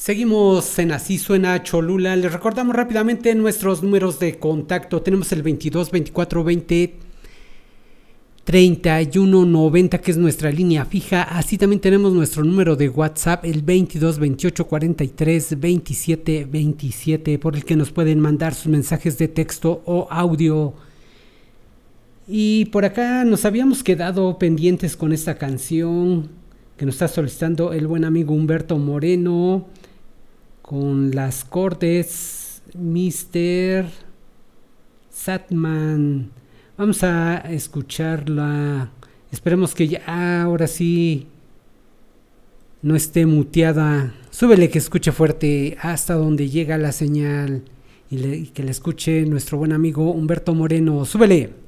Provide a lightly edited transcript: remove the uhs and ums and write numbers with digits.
Seguimos en Así Suena Cholula. Les recordamos rápidamente nuestros números de contacto. Tenemos el 22 24 20 31 90, que es nuestra línea fija. Así también tenemos nuestro número de WhatsApp, el 22 28 43 27 27, por el que nos pueden mandar sus mensajes de texto o audio. Y por acá nos habíamos quedado pendientes con esta canción que nos está solicitando el buen amigo Humberto Moreno, con las cortes Mr. Satman. Vamos a escucharla. Esperemos que ya ahora sí no esté muteada. Súbele, que escuche fuerte hasta donde llega la señal y que la escuche nuestro buen amigo Humberto Moreno. Súbele.